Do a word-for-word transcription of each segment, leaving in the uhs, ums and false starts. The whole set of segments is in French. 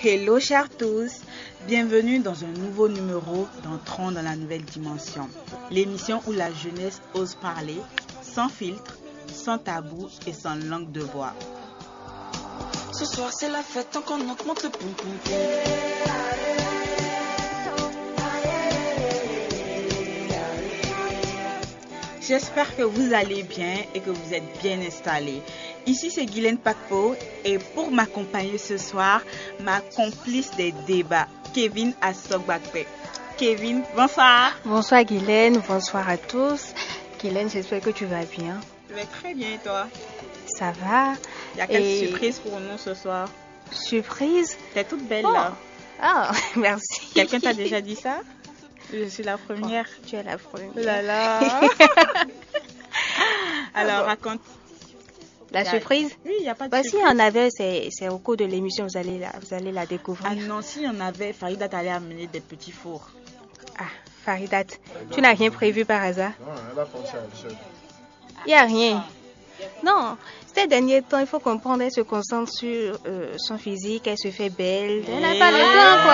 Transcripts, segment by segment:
Hello chers tous, bienvenue dans un nouveau numéro d'Entrons dans la nouvelle dimension. L'émission où la jeunesse ose parler, sans filtre, sans tabou et sans langue de bois. Ce soir c'est la fête, tant qu'on augmente le poum poum poum. J'espère que vous allez bien et que vous êtes bien installés. Ici c'est Guylaine Pakpo et pour m'accompagner ce soir, ma complice des débats, Kevin Assogbakpe. Kevin, bonsoir. Bonsoir Guylaine, bonsoir à tous. Guylaine, j'espère que tu vas bien. Je vais très bien et toi? Ça va. Il y a quelle et... surprise pour nous ce soir? Surprise? T'es toute belle oh. là. Ah, merci. Quelqu'un t'a déjà dit ça? Je suis la première. Oh, tu es la première. Oh là là. Alors, raconte. La surprise? Oui, il n'y a pas de bah, surprise. Si on avait, c'est, c'est au cours de l'émission, vous allez la, vous allez la découvrir. Ah non, si on avait, Farida t'allait amener des petits fours. Ah, Faridat, tu n'as rien prévu par hasard? Non, elle a pensé à elle seule. Il n'y a rien. Non, ces derniers temps, il faut comprendre, elle se concentre sur euh, son physique, elle se fait belle. Elle n'a pas le temps,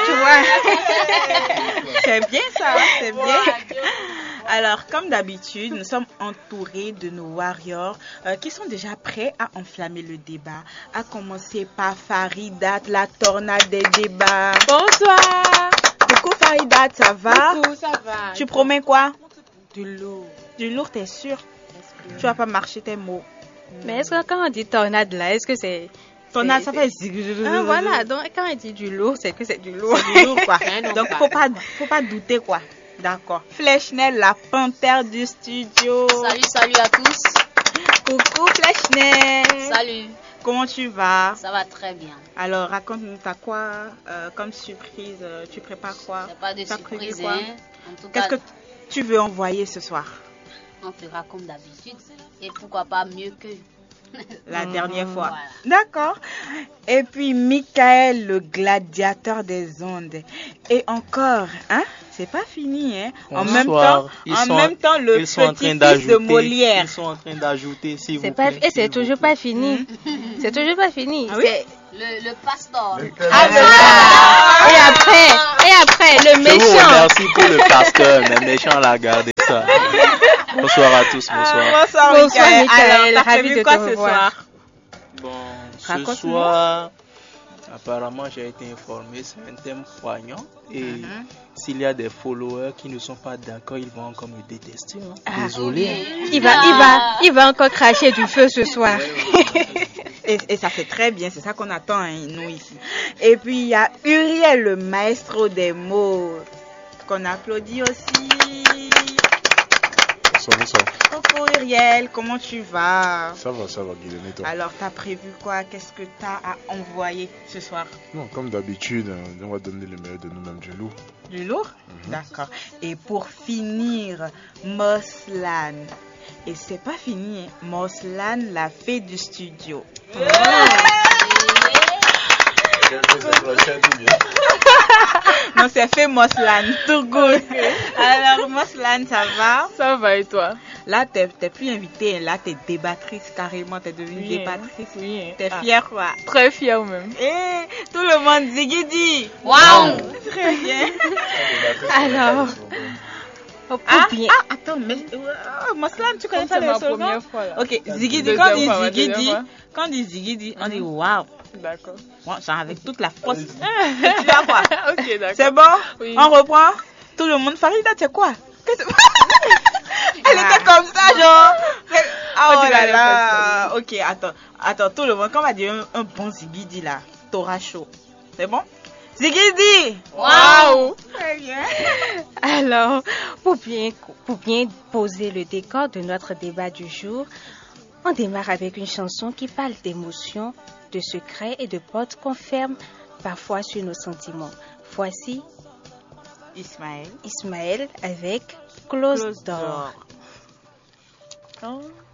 quoi. Tu vois. C'est bien ça, c'est bien. Alors, comme d'habitude, nous sommes entourés de nos warriors euh, qui sont déjà prêts à enflammer le débat. À commencer par Faridat, la tornade des débats. Bonsoir. Coucou Faridat, ça va? Coucou, ça va. Tu promets quoi? Du lourd. Du lourd, t'es sûr? Tu vas pas marcher tes mots. Mais est-ce que quand on dit tornade là, est-ce que c'est... Tornade, ça fait... Ah voilà, donc quand on dit du lourd, c'est que c'est du lourd. C'est du lourd quoi. Donc faut pas, faut pas douter quoi. D'accord. Fleschnel, la panthère du studio. Salut, salut à tous. Coucou Fleschnel. Salut. Comment tu vas? Ça va très bien. Alors raconte-nous, t'as quoi euh, comme surprise? Tu prépares quoi? C'est pas de T'as surprise, prévu quoi? hein. En tout Qu'est-ce cas, que tu veux envoyer ce soir? on fera comme d'habitude. Et pourquoi pas mieux que la dernière fois. Voilà. D'accord. Et puis Michael, le gladiateur des ondes. Et encore, hein? C'est pas fini, hein? En Bonsoir. même temps, Ils en sont- même temps, le ils sont en train petit-fils d'ajouter, de Molière. Ils sont en train d'ajouter, s'il C'est vous pas, plaît. et c'est s'il vous toujours plaît. pas fini. C'est toujours pas fini. Ah oui? C'est- le, le pasteur. Ah, Et après, et après, le Je vous méchant. remercie pour le pasteur, mais méchant l'a gardé ça. Bonsoir à tous, bonsoir. Bonsoir, Bonsoir, Michael. Michael. Alors, t'as Ravi prévu de quoi te ce revoir. soir? Bon, ce Raconte-nous. soir, apparemment, j'ai été informé, c'est un thème poignant. Et Mhm. s'il y a des followers qui ne sont pas d'accord, ils vont encore me détester. hein. Ah. Désolé. Il va, il va, il va encore cracher du feu ce soir. Et, et ça fait très bien, c'est ça qu'on attend, hein, nous ici. Et puis il y a Uriel, le maestro des mots, qu'on applaudit aussi. Bonsoir, bonsoir. Coucou Uriel, comment tu vas? Ça va, ça va, Guylaine, et toi? Alors, t'as prévu quoi? Qu'est-ce que t'as à envoyer ce soir? Non, comme d'habitude, hein, on va donner le meilleur de nous-mêmes du loup. Du lourd? Mhm. D'accord. Et pour finir, Moslan. Et c'est pas fini, hein. Moslan, la fée du studio. Non, c'est fait Moslan, tout good. Alors, Moslan, ça va? Ça va et toi? Là, t'es t'es plus invitée, hein. Là, t'es débattrice carrément, t'es devenue Oui, hein. débattrice. Oui. hein. T'es Ah, fière, quoi. Très fière même. Eh, tout le monde Zigidi. Waouh! Très bien. Alors, oh, Ah, pour bien. ah, attends, mais oh, Moslan, tu connais Comme pas c'est le ma slogan? première fois là. Ok, Zigidi, Deuxième quand on dit fois, ouais, Zigidi, deuxième fois. quand on dit Zigidi, on dit Mhm. waouh. D'accord. Bon, genre avec toute la force. Tu vois quoi? Ok, d'accord. C'est bon? Oui. On reprend? Tout le monde, Farida, c'est quoi? Qu'est-ce- Elle était comme ça, genre. C'est- Ah, On oh dirait là là. Ok, attends, attends, tout le monde, quand on va dire un, un bon Zigidi là, t'auras chaud. C'est bon? Zigidi! Waouh! Très bien. Alors, pour bien, pour bien poser le décor de notre débat du jour, on démarre avec une chanson qui parle d'émotions, de secrets et de portes qu'on ferme parfois sur nos sentiments. Voici Ismaël. Ismaël avec Close, Close Door. door. Oh.